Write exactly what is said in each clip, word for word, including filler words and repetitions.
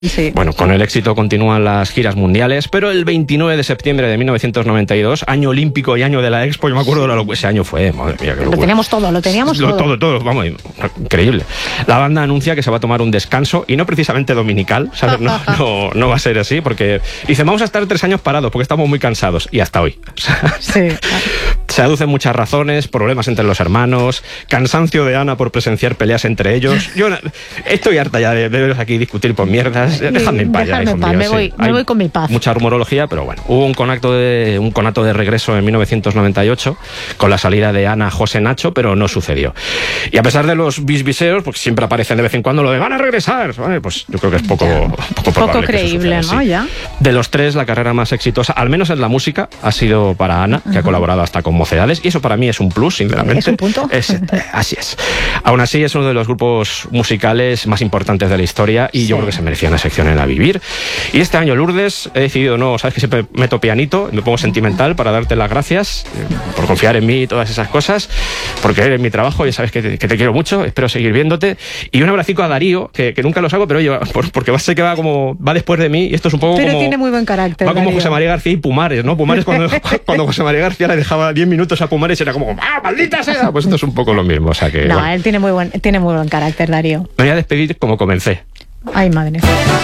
Sí. Bueno, con el éxito continúan las giras mundiales, pero el veintinueve de septiembre de mil novecientos noventa y dos, año olímpico y año de la Expo, yo me acuerdo de lo que ese año fue, madre mía, qué locura. Lo teníamos todo, lo teníamos lo, todo. Todo, todo, vamos, increíble. La banda anuncia que se va a tomar un descanso, y no precisamente dominical, ¿sabes? No, no, no va a ser así, porque dicen, vamos a estar tres años parados, porque estamos muy cansados, y hasta hoy. Sí. Se aducen muchas razones, problemas entre los hermanos, cansancio de Ana por presenciar peleas entre ellos. Yo estoy harta ya de, de veros aquí discutir por mierdas. Sí, Dejadme en paz ya, dejadme en paz, míos, me sí. voy, me Hay voy con mi paz. Mucha rumorología, pero bueno. Hubo un conato de, un conato de regreso en mil novecientos noventa y ocho con la salida de Ana, José, Nacho, pero no sucedió. Y a pesar de los bisbiseos, porque siempre aparecen de vez en cuando lo de van a regresar, ¿vale? Pues yo creo que es poco, poco probable. Poco creíble, que ¿no? Sí. Ya. De los tres, la carrera más exitosa, al menos en la música, ha sido para Ana, que uh-huh. ha colaborado hasta con Mocedades, y eso para mí es un plus, sinceramente. ¿Es un punto? Es, eh, así es. Aún así, es uno de los grupos musicales más importantes de la historia, y sí. yo creo que se merecía una sección en A Vivir. Y este año, Lourdes, he decidido, no, sabes que siempre meto pianito, me pongo sentimental para darte las gracias eh, por confiar en mí y todas esas cosas, porque eres mi trabajo, ya sabes que te, que te quiero mucho, espero seguir viéndote. Y un abracico a Darío, que, que nunca los hago, pero oye, por, porque sé que va como va después de mí, y esto es un poco pero como... tiene muy buen carácter, va como Darío. José María García y Pumares, ¿no? Pumares cuando, cuando José María García le dejaba diez minutos a Pumares era como ¡ah, maldita sea! Pues esto es un poco lo mismo, o sea que... No, bueno. él tiene muy buen, tiene muy buen carácter, Darío. Me voy a despedir como comencé. Ay, madre.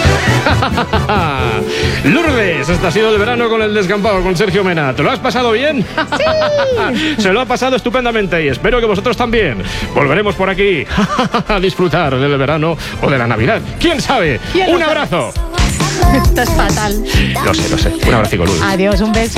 Lourdes, este ha sido el verano con el descampado, con Sergio Mena. ¿Te lo has pasado bien? Sí. Se lo ha pasado estupendamente y espero que vosotros también. Volveremos por aquí a disfrutar del verano o de la Navidad. ¿Quién sabe? ¡Un abrazo! Esto es fatal. Lo sé, lo sé. Un abrazo, Lourdes. Adiós, un beso.